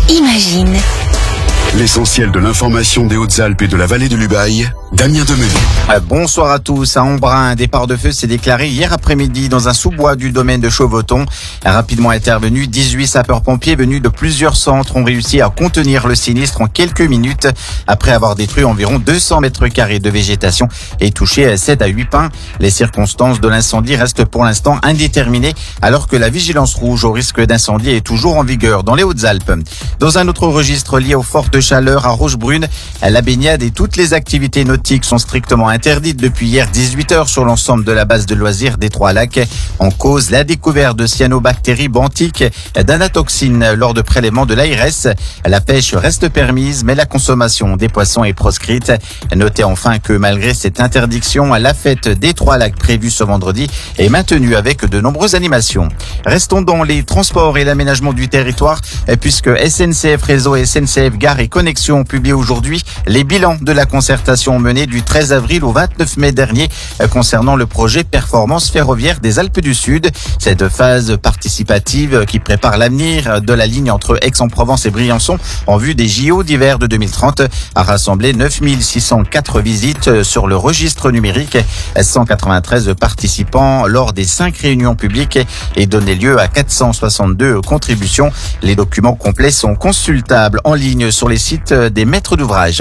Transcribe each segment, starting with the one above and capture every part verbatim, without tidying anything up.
Imagine. L'essentiel de l'information des Hautes-Alpes et de la vallée de l'Ubaye, Damien Demenez. Euh, bonsoir à tous. À Embrun, un départ de feu s'est déclaré hier après-midi dans un sous-bois du domaine de Chauveton. Rapidement intervenu, dix-huit sapeurs-pompiers venus de plusieurs centres ont réussi à contenir le sinistre en quelques minutes après avoir détruit environ deux cents mètres carrés de végétation et touché sept à huit pins. Les circonstances de l'incendie restent pour l'instant indéterminées alors que la vigilance rouge au risque d'incendie est toujours en vigueur dans les Hautes-Alpes. Dans un autre registre lié aux fortes chaleurs à Rochebrune, la baignade et toutes les activités nautiques sont strictement interdites depuis hier dix-huit heures sur l'ensemble de la base de loisirs des Trois-Lacs. En cause, la découverte de cyanobactéries benthiques d'anatoxine lors de prélèvements de l'A R S. La pêche reste permise, mais la consommation des poissons est proscrite. Notez enfin que malgré cette interdiction, la fête des Trois-Lacs prévue ce vendredi est maintenue avec de nombreuses animations. Restons dans les transports et l'aménagement du territoire, puisque S N C F Réseau et S N C F Gare et Connexion ont publié aujourd'hui les bilans de la concertation menée du treize avril au vingt-neuf mai dernier concernant le projet Performance ferroviaire des Alpes du Sud. Cette phase participative qui prépare l'avenir de la ligne entre Aix-en-Provence et Briançon en vue des J O d'hiver de deux mille trente a rassemblé neuf mille six cent quatre visites sur le registre numérique, cent quatre-vingt-treize participants lors des cinq réunions publiques et donné lieu à quatre cent soixante-deux contributions. Les documents complets sont consultables en ligne sur les sites des maîtres d'ouvrage.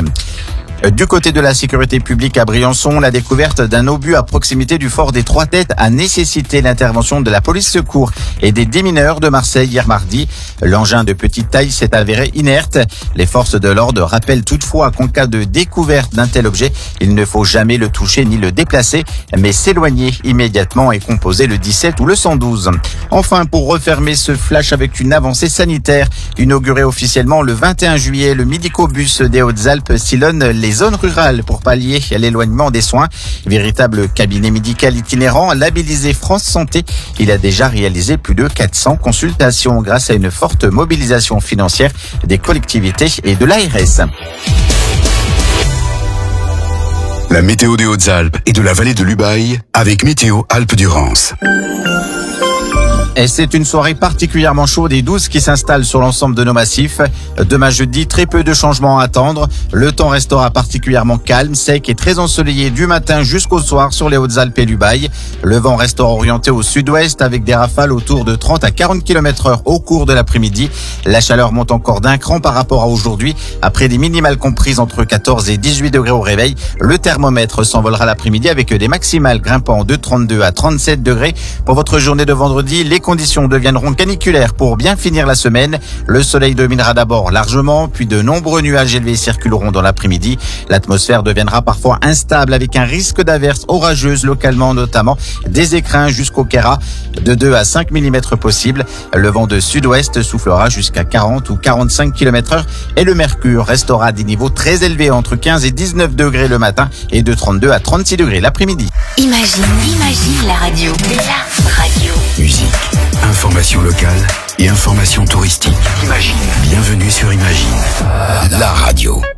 Du côté de la sécurité publique à Briançon, la découverte d'un obus à proximité du fort des Trois Têtes a nécessité l'intervention de la police secours et des démineurs de Marseille hier mardi. L'engin de petite taille s'est avéré inerte. Les forces de l'ordre rappellent toutefois qu'en cas de découverte d'un tel objet, il ne faut jamais le toucher ni le déplacer, mais s'éloigner immédiatement et composer le dix-sept ou le cent douze. Enfin, pour refermer ce flash avec une avancée sanitaire, inauguré officiellement le vingt et un juillet, le Midicobus des Hautes-Alpes sillonne les zones rurales pour pallier l'éloignement des soins. Véritable cabinet médical itinérant, labellisé France Santé, il a déjà réalisé plus de quatre cents consultations grâce à une forte mobilisation financière des collectivités et de l'A R S. La météo des Hautes-Alpes et de la vallée de l'Ubaye avec Météo Alpes-Durance. Et c'est une soirée particulièrement chaude et douce qui s'installe sur l'ensemble de nos massifs. Demain jeudi, très peu de changements à attendre. Le temps restera particulièrement calme, sec et très ensoleillé du matin jusqu'au soir sur les Hautes-Alpes et l'Ubaye. Le vent restera orienté au sud-ouest avec des rafales autour de trente à quarante kilomètres heure au cours de l'après-midi. La chaleur monte encore d'un cran par rapport à aujourd'hui. Après des minimales comprises entre quatorze et dix-huit degrés au réveil, le thermomètre s'envolera l'après-midi avec des maximales grimpant de trente-deux à trente-sept degrés. Pour votre journée de vendredi, les conditions deviendront caniculaires pour bien finir la semaine. Le soleil dominera d'abord largement, puis de nombreux nuages élevés circuleront dans l'après-midi. L'atmosphère deviendra parfois instable avec un risque d'averses orageuses localement, notamment des écrins jusqu'au Kéra, de deux à cinq millimètres possibles. Le vent de sud-ouest soufflera jusqu'à quarante ou quarante-cinq kilomètres heure et le mercure restera à des niveaux très élevés entre quinze et dix-neuf degrés le matin et de trente-deux à trente-six degrés l'après-midi. Imagine, imagine la radio. La radio. Musique, information locale et information touristique. Imagine. Bienvenue sur Imagine, la radio.